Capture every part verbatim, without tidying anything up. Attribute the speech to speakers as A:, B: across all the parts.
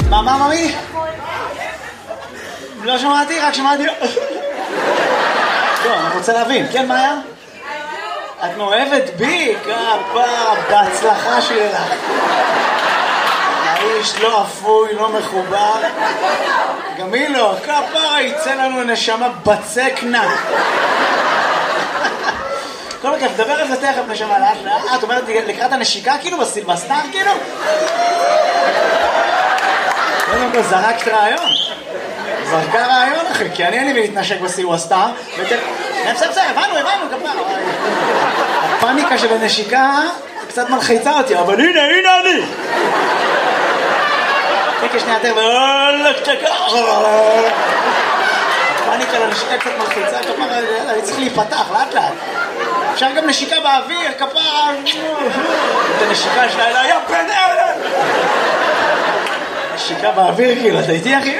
A: מה, מה, ממי? לא שמעתי, רק שמעתי... לא, אני רוצה להבין. כן, מה היה? את מאוהבת בי? כפרה, בהצלחה שלך. האיש לא אפוי, לא מחובר. גם היא לא, כפרה, יצא לנו נשמה בצקנה. כל מקרה, תדבר על זה תכף נשמה לאט לאט. את אומרת לקראת הנשיקה כאילו בסילבסטר כאילו? קודם כל זרקת רעיון. זרקה רעיון אחי, כי אני אין לי להתנשק בסילבסטר. בסדר, בסדר, הבנו, הבנו, כפרה. הפאניקה של הנשיקה קצת מלחיצה אותי, אבל הנה, הנה אני. תקה שנייה יותר, ואולק צ'קה. הפאניקה לנשיקה קצת מלחיצה, כפרה, אני צריך להיפתח, לאט לאט. אפשר גם נשיקה באוויר, כפרה. את הנשיקה שלה, אלא, יא בן ארן. נשיקה באוויר, כאילו, אתה איתי, אחי?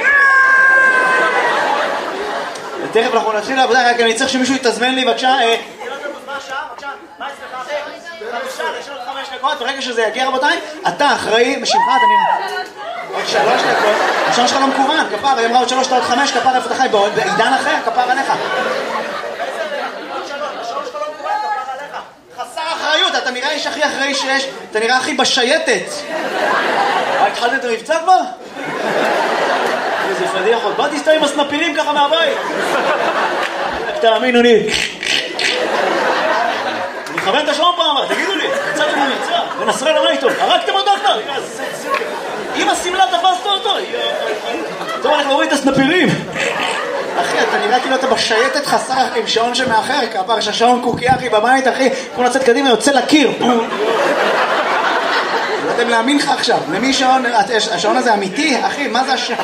A: תכף אנחנו נתחיל לעבודה, רק אני צריך שמישהו יתזמן לי, בבקשה. מה השעה? בבקשה, מה אצלך? חמישה, יש עוד חמש דקות, ברגע שזה יגיע רבותיי, אתה אחראי, משמך, אתה נראה. עוד שלוש דקות, השעון שלך לא מקוון, כפר, היא אמרה עוד שלוש, עוד חמש, כפר, איפה אתה חי? בעידן אחר, כפר עליך. חסר אחריות, אתה נראה איש הכי אחראי שיש, אתה נראה הכי בשייטת. התחלת את המבצע כבר? איזה פדיח עוד, באתי סתם עם הסנפירים ככה מהבית. תאמינו לי. אני מכוון את השעון פעם, תגידו לי, קצת לנו מבצע, ונסרה למה איתו, הרגתם אותו דוקטור? אם הסמלה תפסת אותו. טוב, אנחנו רואים את הסנפירים. אחי, אתה נראה כאילו אתה בשייטת חסר עם שעון שמאחר, כפר, יש השעון קוקי אחי בבית, אחי, כמו לצאת קדימה, יוצא לקיר. לא יודעים להאמין לך עכשיו, למי שעון, השעון הזה אמיתי, אחי, מה זה השעון?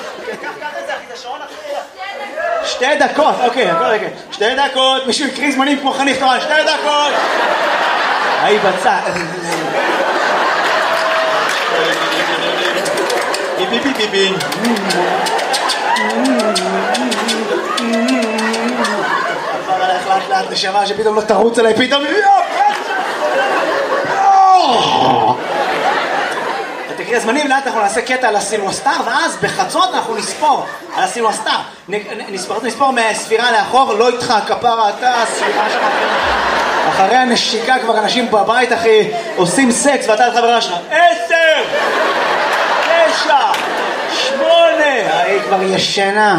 A: שתי דקות, אוקיי, הכל רגע. שתי דקות, מישהו יקריא זמנים כמו חניך תורן, שתי דקות. היי בצע. ביבי ביבי ביבי. עבר עליך לאט לאט נשמה שפתאום לא תרוץ עליי, פתאום... תקריא הזמנים, לאט אנחנו נעשה קטע על הסילבסטר, ואז בחצות אנחנו נספור על הסילבסטר. נספור, נספור מהספירה לאחור, לא איתך, כפרה, אתה, הספירה שלך. אחרי הנשיקה כבר אנשים בבית, אחי, עושים סקס, ואתה את חברה שלך. עשר! תשע! שמונה! היא כבר ישנה.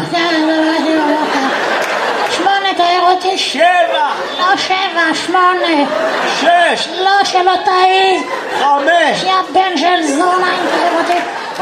B: שמונה, תאר אותי.
A: שבע!
B: לא שבע, שמונה.
A: שש!
B: לא, שלא תאי.
A: חמש!
B: יא בן של זונה, אם תאר אותי.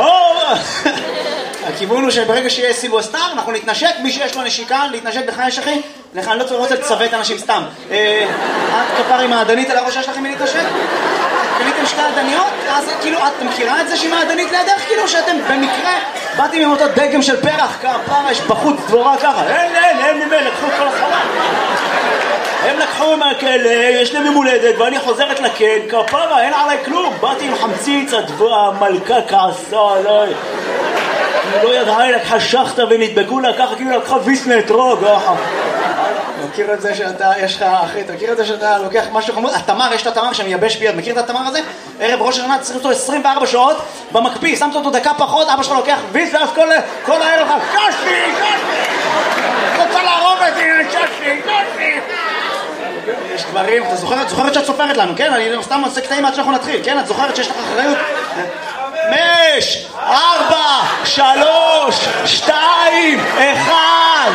A: הכיוון הוא שברגע שיהיה סילבסטר, אנחנו נתנשק, מי שיש לו נשיקה, להתנשק בחייש אחי, לך אני לא רוצה לצוות אנשים סתם. את כפר עם העדנית על הראש שלכם מלהתנשק? קניתם שתי עדניות? אז כאילו, את מכירה את זה שהיא מעדנית לידך? כאילו שאתם במקרה באתם עם אותו דגם של פרח, כפר, יש בחוץ דבורה ככה. אין, אין, אין ממי, לקחו כל החלל. הם לקחו מהכלא, יש להם ממולדת, ואני חוזרת לכן, כפרה, אין עליי כלום. באתי עם חמציץ, המלכה כעסה עליי. היא לא ידעה, היא לקחה שחטה ונדבקו לה ככה, כאילו לקחה ויסנה אתרוג. מכיר את זה שאתה, יש לך, אחי, אתה מכיר את זה שאתה לוקח משהו חמוד? התמר, יש את התמר שמייבש ביד, מכיר את התמר הזה? ערב ראש השנה, צריך אותו עשרים וארבע שעות במקפיא, שמת אותו דקה פחות, אבא שלך לוקח ויס, ואז כל, כל הערב לך, קשתי, קשתי! רוצה להרוג אותי, קשתי, קשתי! יש דברים, אתה זוכרת, זוכרת שאת סופרת לנו, כן? אני סתם עושה קטעים עד שאנחנו נתחיל, כן? את זוכרת שיש לך אחריות? חמש, ארבע, שלוש, שתיים, אחד!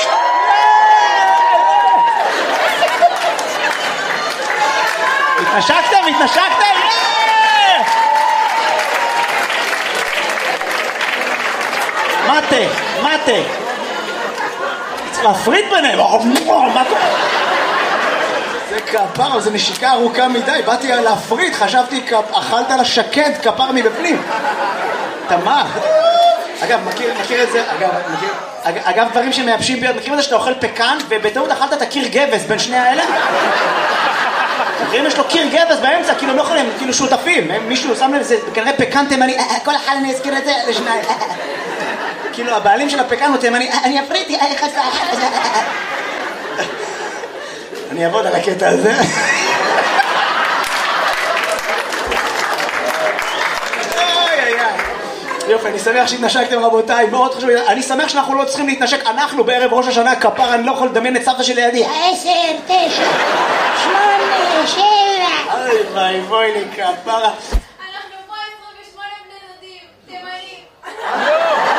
A: התנשקתם? התנשקתם? מטה, מטה. צריך להפריד ביניהם. מה קורה? זה כפר, זה נשיקה ארוכה מדי. באתי להפריד, חשבתי, אכלת לשקד כפר מבפנים. תמר. אגב, מכיר, מכיר את זה, אגב, מכיר, אגב, דברים שמייבשים ביד, מכיר את זה שאתה אוכל פקן, ובטעות אכלת את הקיר גבס בין שני האלה? אם יש לו קיר גבס באמצע, כאילו לא יכולים, כאילו שותפים, מישהו שם לב, זה כנראה פקן תימני, כל אחד אני אזכיר את זה לשניים. כאילו הבעלים של הפקן הוא תימני, אני אפריתי, אני אעבוד על הקטע הזה. יופי, אני שמח שהתנשקתם רבותיי, מאוד חשוב, אני שמח שאנחנו לא צריכים להתנשק, אנחנו בערב ראש השנה כפר, אני לא יכול לדמיין את סבתא שלי לידי.
B: עשר, תשע, שמונה, שבע.
A: אוי ביי, בואי לי כפרה.
C: אנחנו פה עשרים ושמונה בני דודים, תימנים.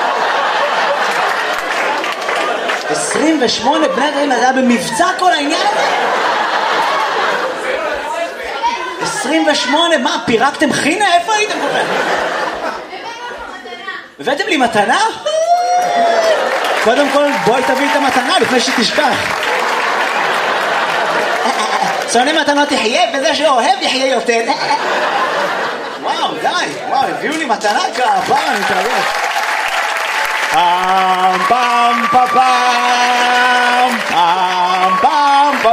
A: עשרים ושמונה בני דודים, זה היה במבצע כל העניין הזה? עשרים ושמונה, מה, פירקתם חינה? איפה הייתם כל כך? הבאתם לי מתנה? קודם כל בואי תביא את המתנה לפני שתשכח. שונא מתנות תחיה וזה שאוהב יחיה יותר. וואו די, וואו הביאו לי מתנה כפר, אני מתרגש. פעם פעם פעם פעם פעם פעם פעם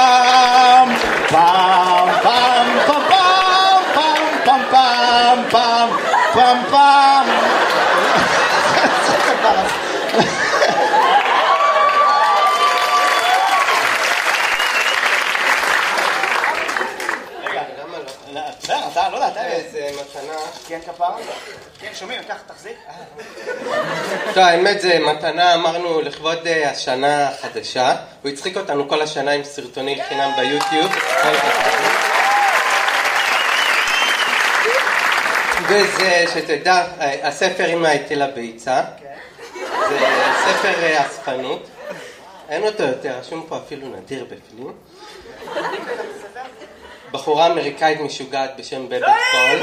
A: פעם פעם פעם פעם פעם פעם פעם. אתה לא יודע, אתה
D: איזה מתנה.
A: כן כפרה? כן שומעים, ככה תחזיק.
D: טוב, האמת זה מתנה, אמרנו לכבוד השנה החדשה. הוא הצחיק אותנו כל השנה עם סרטוני חינם ביוטיוב. וזה, שתדע, הספר אמא הטילה ביצה. זה ספר אספנות. אין אותו יותר, רשום פה אפילו נדיר בפנים. בחורה אמריקאית משוגעת בשם בבת קול.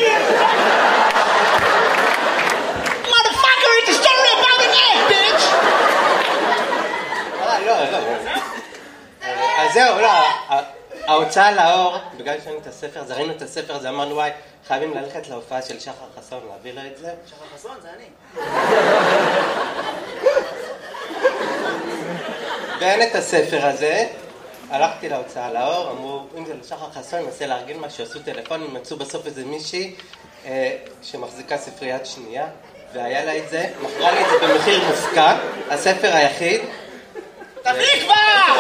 A: Motherfucker, it's a story about an egg, bitch!
D: לא, לא, לא. אז זהו, לא. ההוצאה לאור, בגלל שראינו את הספר, אז ראינו את הספר הזה, אמרנו וואי, חייבים ללכת להופעה של שחר חסון, להביא לו את זה.
A: שחר חסון, זה אני.
D: ואין את הספר הזה. הלכתי להוצאה לאור, אמרו, אם זה לשחר חסון, ננסה להרגיל משהו, עשו טלפון, מצאו בסוף איזה מישהי אה, שמחזיקה ספריית שנייה, והיה לה את זה, מכרה לי את זה במחיר מופקע, הספר היחיד.
A: תביא כבר!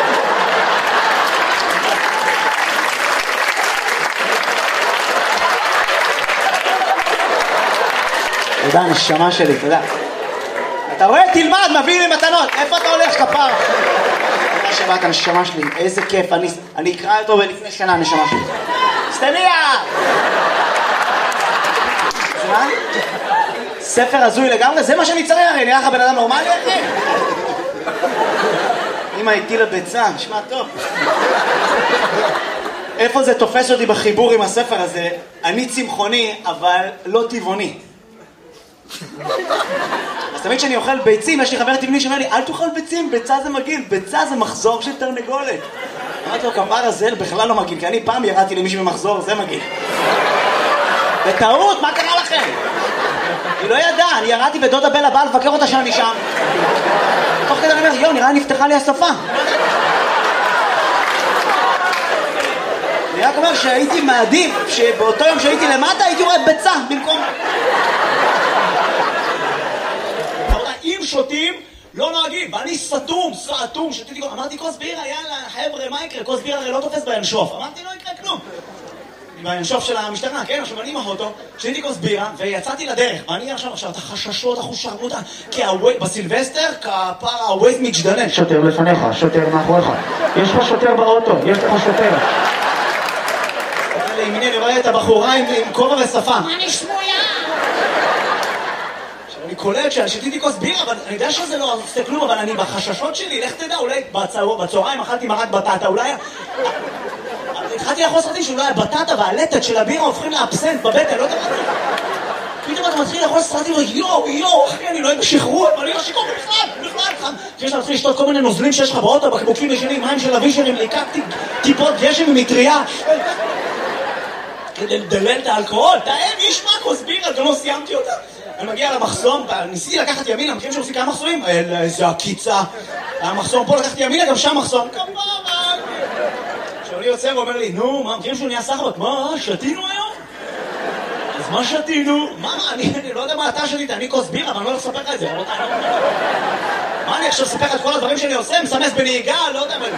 A: תודה, נשמה שלי, תודה. אתה רואה? תלמד, מביא לי מתנות. איפה אתה הולך, כפר? תודה שבאת, נשמה שלי. איזה כיף. אני, אני אקרא אותו לפני שנה, נשמה שלי. סטניה! זה מה? ספר הזוי לגמרי? זה מה שאני צריך, הרי נראה לך בן אדם נורמלי, אחי? אמא הטילה ביצה, נשמע טוב. איפה זה תופס אותי בחיבור עם הספר הזה? אני צמחוני, אבל לא טבעוני. אז תמיד כשאני אוכל ביצים, יש לי חבר טבעוני שאומר לי, אל תאכל ביצים, ביצה זה מגעיל, ביצה זה מחזור של תרנגולת. אמרתי לו, כפר הזה בכלל לא מגעיל, כי אני פעם ירדתי למישהו במחזור, זה מגעיל. בטעות, מה קרה לכם? היא לא ידעה, אני ירדתי ודודה בלה באה לבקר אותה שאני שם. תוך כדי אני אומר, יו, נראה נפתחה לי השפה. אני רק אומר שהייתי מעדיף, שבאותו יום שהייתי למטה, הייתי רואה ביצה במקום... אם שותים, לא נוהגים, ואני סתום, סתום, שתיתי, אמרתי כוס בירה, יאללה, חבר'ה, מה יקרה? כוס בירה הרי לא תופס בינשוף. אמרתי, לא יקרה כלום. בינשוף של המשטרה, כן, עכשיו אני עם האוטו, שתיתי כוס בירה, ויצאתי לדרך. ואני עכשיו, עכשיו, את החששות, החושרנות, כי בסילבסטר, כפר הווייז מתגדלן. שוטר לפניך, שוטר מאחוריך. יש לך שוטר באוטו, יש לך שוטר. לימיני, אני רואה את הבחורה עם כובע ושפה.
B: אני שמויה.
A: אני קולט ששתיתי כוס בירה, אבל אני יודע שזה לא עושה כלום, אבל אני בחששות שלי, לך תדע, אולי בצהריים אכלתי מרק בטטה, אולי... התחלתי לאכול סרטים שאולי הבטטה והלטת של הבירה הופכים לאבסנט בבטן, לא יודע מה זה. פתאום אתה מתחיל לאכול סרטים ויואו, יואו, אחי, אני לא יודע שחרור, אבל אני לא שיקור בכלל, בכלל. כשאתה מתחיל לשתות כל מיני נוזלים שיש לך באוטו, בקבוקים ישנים, מים של אבישרים, לקחתי טיפות גשם ממטריה. כדי לדלל את האלכוהול, תאם, יש מה כוס בירה, גם לא סיימתי אותה. אני מגיע למחסום, ניסיתי לקחת ימינה, מכירים שעושים כמה מחסומים? איזה עקיצה. המחסום פה לקחתי ימינה, גם שם מחסום. כפרה! עכשיו אני יוצא ואומר לי, נו, מה, מכירים שהוא נהיה סחבק? מה, שתינו היום? אז מה שתינו? מה, אני לא יודע מה אתה שתית, אני כוס בירה, אבל אני לא הולך לספר לך את זה. מה, אני עכשיו אספר לך את כל הדברים שאני עושה? מסמס בנהיגה, לא יודע מה...